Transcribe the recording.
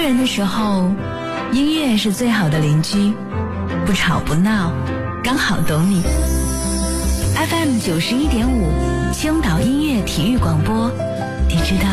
人的时候，音乐是最好的邻居，不吵不闹，刚好懂你。FM 91.5，青岛音乐体育广播，你知道